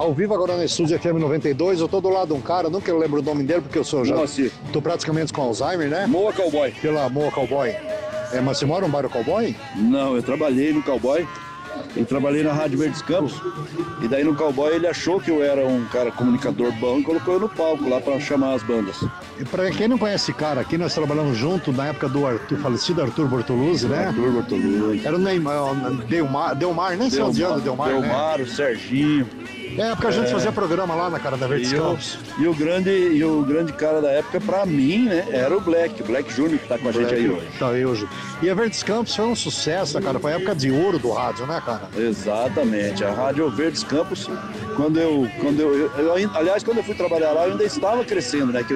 ao vivo agora na Estúdio FM 92. Eu tô do lado de um cara, nunca eu lembro o nome dele, porque eu sou já. Moacir. Tô praticamente com Alzheimer, né? Moa Cowboy. Pela Moa Cowboy. Mas você mora no bairro Cowboy? Não, eu trabalhei no Cowboy. Eu trabalhei na Rádio Verdes Campos. E daí no Cowboy ele achou que eu era um cara comunicador bom e colocou eu no palco lá pra chamar as bandas. E pra quem não conhece esse cara, aqui nós trabalhamos junto na época do falecido Arthur Bortoluzzi, né? Arthur Bortoluzzi. Era o Neymar, Delmar, nem sei onde anda o Delmar, né? O Serginho. É, porque a gente fazia programa lá na cara da Verdes Campos. E o grande cara da época, pra mim, né, era o Black Júnior, que tá com a gente aí hoje. Tá aí hoje. E a Verdes Campos foi um sucesso, né, cara? Foi a época de ouro do rádio, né, cara? Exatamente. A Rádio Verdes Campos, aliás, quando eu fui trabalhar lá, eu ainda estava crescendo, né?